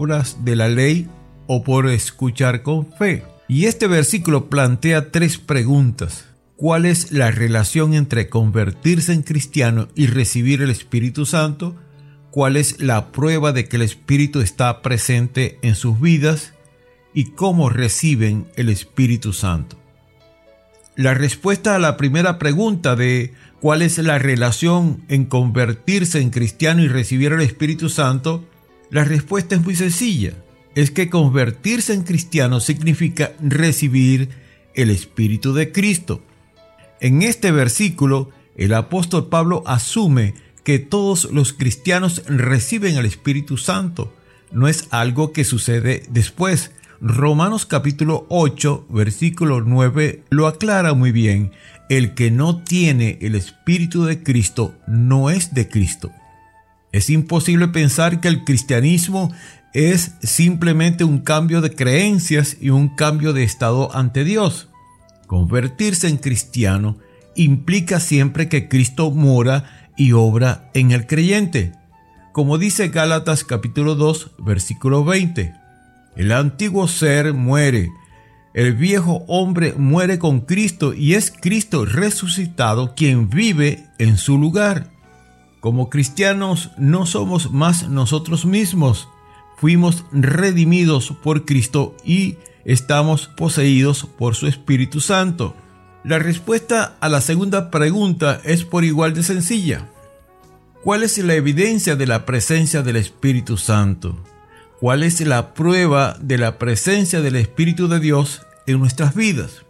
obras de la ley o por escuchar con fe. Y este versículo plantea tres preguntas. ¿Cuál es la relación entre convertirse en cristiano y recibir el Espíritu Santo? ¿Cuál es la prueba de que el Espíritu está presente en sus vidas? ¿Y cómo reciben el Espíritu Santo? La respuesta a la primera pregunta de cuál es la relación en convertirse en cristiano y recibir el Espíritu Santo, la respuesta es muy sencilla. Es que convertirse en cristiano significa recibir el Espíritu de Cristo. En este versículo, el apóstol Pablo asume que todos los cristianos reciben el Espíritu Santo. No es algo que sucede después. Romanos capítulo 8, versículo 9 lo aclara muy bien. El que no tiene el Espíritu de Cristo no es de Cristo. Es imposible pensar que el cristianismo es simplemente un cambio de creencias y un cambio de estado ante Dios. Convertirse en cristiano implica siempre que Cristo mora y obra en el creyente. Como dice Gálatas capítulo 2, versículo 20. El antiguo ser muere, el viejo hombre muere con Cristo y es Cristo resucitado quien vive en su lugar. Como cristianos no somos más nosotros mismos. Fuimos redimidos por Cristo y estamos poseídos por su Espíritu Santo. La respuesta a la segunda pregunta es por igual de sencilla. ¿Cuál es la evidencia de la presencia del Espíritu Santo? ¿Cuál es la prueba de la presencia del Espíritu de Dios en nuestras vidas?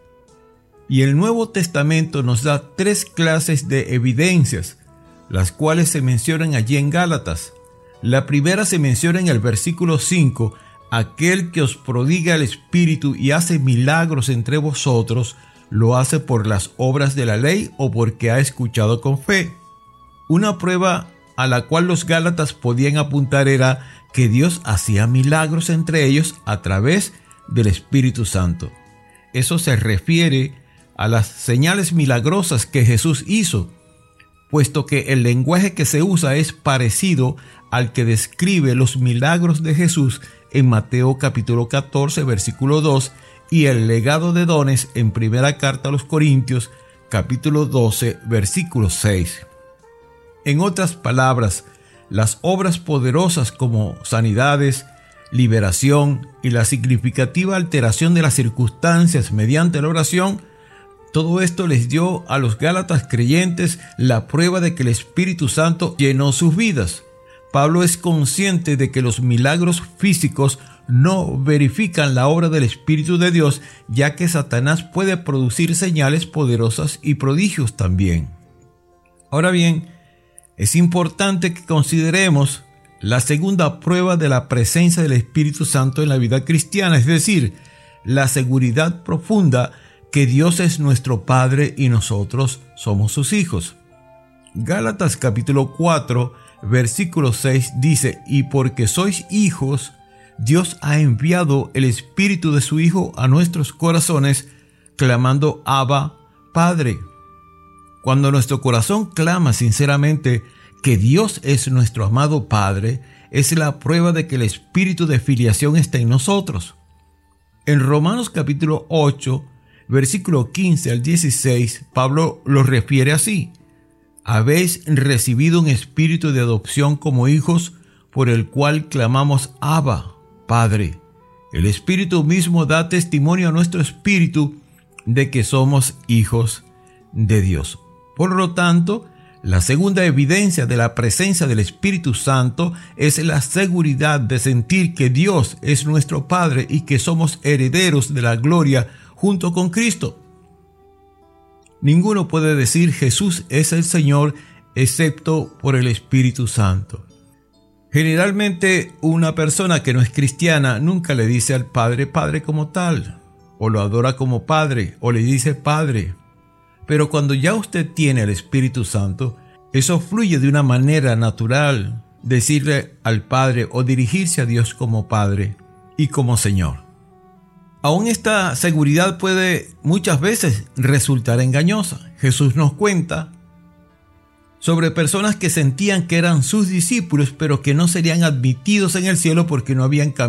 Y el Nuevo Testamento nos da tres clases de evidencias, las cuales se mencionan allí en Gálatas. La primera se menciona en el versículo 5, aquel que os prodiga el Espíritu y hace milagros entre vosotros, lo hace por las obras de la ley o porque ha escuchado con fe. Una prueba a la cual los Gálatas podían apuntar era que Dios hacía milagros entre ellos a través del Espíritu Santo. Eso se refiere a las señales milagrosas que Jesús hizo, puesto que el lenguaje que se usa es parecido al que describe los milagros de Jesús en Mateo capítulo 14, versículo 2, y el legado de dones en primera carta a los Corintios, capítulo 12, versículo 6. En otras palabras, las obras poderosas como sanidades, liberación y la significativa alteración de las circunstancias mediante la oración, todo esto les dio a los Gálatas creyentes la prueba de que el Espíritu Santo llenó sus vidas. Pablo es consciente de que los milagros físicos no verifican la obra del Espíritu de Dios, ya que Satanás puede producir señales poderosas y prodigios también. Ahora bien, es importante que consideremos la segunda prueba de la presencia del Espíritu Santo en la vida cristiana, es decir, la seguridad profunda que Dios es nuestro Padre y nosotros somos sus hijos. Gálatas capítulo 4, versículo 6 dice: y porque sois hijos, Dios ha enviado el Espíritu de su Hijo a nuestros corazones, clamando Abba, Padre. Cuando nuestro corazón clama sinceramente que Dios es nuestro amado Padre, es la prueba de que el espíritu de filiación está en nosotros. En Romanos capítulo 8, versículo 15 al 16, Pablo lo refiere así: habéis recibido un espíritu de adopción como hijos, por el cual clamamos Abba, Padre. El Espíritu mismo da testimonio a nuestro espíritu de que somos hijos de Dios. Por lo tanto, la segunda evidencia de la presencia del Espíritu Santo es la seguridad de sentir que Dios es nuestro Padre y que somos herederos de la gloria junto con Cristo. Ninguno puede decir Jesús es el Señor excepto por el Espíritu Santo. Generalmente una persona que no es cristiana nunca le dice al Padre Padre como tal, o lo adora como Padre, o le dice Padre. Pero cuando ya usted tiene el Espíritu Santo, eso fluye de una manera natural, decirle al Padre o dirigirse a Dios como Padre y como Señor. Aún esta seguridad puede muchas veces resultar engañosa. Jesús nos cuenta sobre personas que sentían que eran sus discípulos, pero que no serían admitidos en el cielo porque no habían cambiado